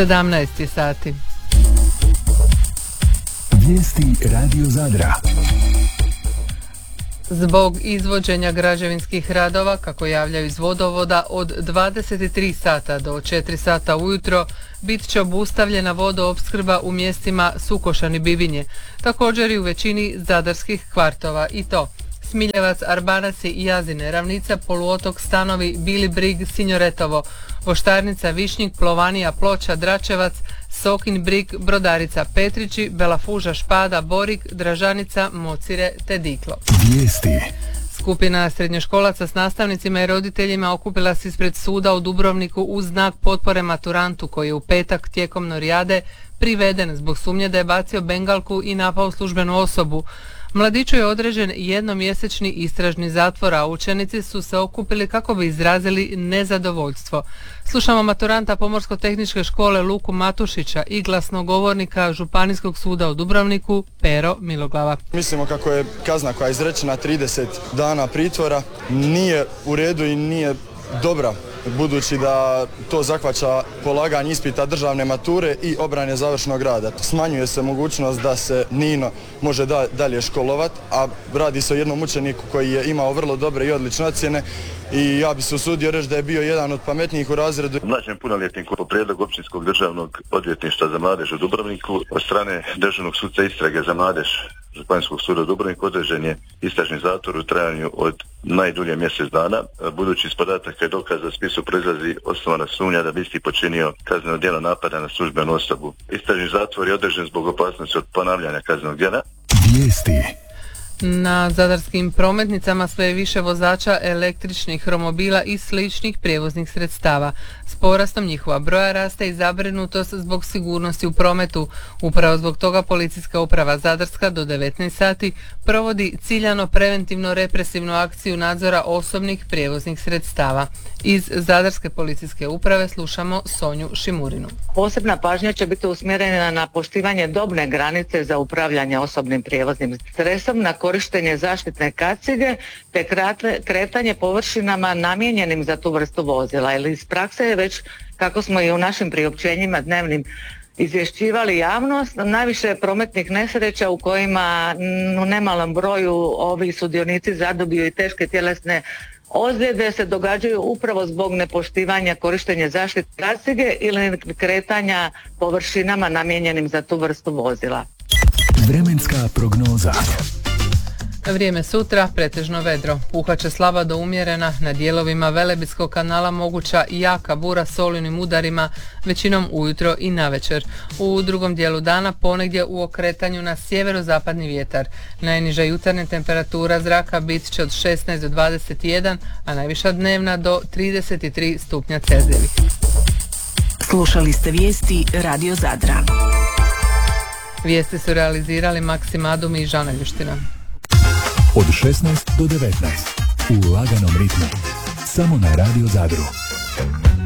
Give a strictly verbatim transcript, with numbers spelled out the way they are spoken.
sedamnaest sati. Vijesti Radio Zadra. Zbog izvođenja građevinskih radova, kako javljaju iz vodovoda, od dvadeset tri sata do četiri sata ujutro bit će obustavljena vodoopskrba u mjestima Sukošan i Bibinje, također i u većini zadarskih kvartova, i to Smiljevac, Arbanasi i Jazine, Ravnica, Poluotok, Stanovi, Bili Brig, Sinjoretovo, Voštarnica, Višnjik, Plovanija, Ploča, Dračevac, Sokin, Brig, Brodarica, Petrići, Belafuža, Špada, Borik, Dražanica, Mocire te Diklo. Vijesti. Skupina srednjoškolaca s nastavnicima i roditeljima okupila se ispred suda u Dubrovniku uz znak potpore maturantu koji je u petak tijekom norijade priveden zbog sumnje da je bacio bengalku i napao službenu osobu. Mladiću je određen jednomjesečni istražni zatvor, a učenici su se okupili kako bi izrazili nezadovoljstvo. Slušamo maturanta Pomorsko-tehničke škole Luku Matušića i glasnogovornika Županijskog suda u Dubrovniku Pero Miloglava. Mislimo kako je kazna koja je izrečena trideset dana pritvora nije u redu i nije dobra, budući da to zahvaća polaganje ispita državne mature i obrane završnog rada. Smanjuje se mogućnost da se Nino može da, dalje školovat, a radi se o jednom učeniku koji je imao vrlo dobre i odlične ocjene i ja bi se usudio reći da je bio jedan od pametnijih u razredu. Mlađem punoljetniku po prijedlogu Općinskog državnog odvjetništva za mladež u Dubrovniku od strane Državnog sudca istrage za mladež Županijskog suda u Dubrovniku određen je istražni zatvor u trajanju od najdulje mjesec dana, budući iz podataka i dokaza spisu proizlazi osnovana sumnja da bi isti počinio kazneno djelo napada na službenu osobu. Istražni zatvor je određen zbog opasnosti od ponavljanja kaznenog djela. Vijesti. Na zadarskim prometnicama sve je više vozača električnih romobila i sličnih prijevoznih sredstava. S porastom njihova broja raste i zabrinutost zbog sigurnosti u prometu. Upravo zbog toga Policijska uprava Zadarska do devetnaest sati provodi ciljano preventivno represivnu akciju nadzora osobnih prijevoznih sredstava. Iz Zadarske policijske uprave slušamo Sonju Šimurinu. Posebna pažnja će biti usmjerena na poštivanje dobne granice za upravljanje osobnim prijevoznim sredstvom, na korištenje zaštitne kacige te kretanje površinama namijenjenim za tu vrstu vozila. Ili iz prakse je već, kako smo i u našim priopćenjima dnevnim izvješćivali javnost, najviše prometnih nesreća u kojima u nemalom broju ovi sudionici zadobiju i teške tjelesne ozljede se događaju upravo zbog nepoštivanja korištenja zaštitne kacige ili kretanja površinama namijenjenim za tu vrstu vozila. Vremenska prognoza. Vrijeme sutra, pretežno vedro. Puhat će slaba do umjerena, na dijelovima Velebitskog kanala moguća i jaka bura s olujnim udarima, većinom ujutro i navečer. U drugom dijelu dana ponegdje u okretanju na sjeverozapadni vjetar. Najniža jutarnja temperatura zraka bit će od šesnaest do dvadeset jedan, a najviša dnevna do trideset tri stupnja Celzijevih. Slušali ste vijesti Radio Zadra. Vijesti su realizirali Maksim Adum i Žana Ljuština. Od šesnaest do devetnaest u laganom ritmu. Samo na Radio Zadru.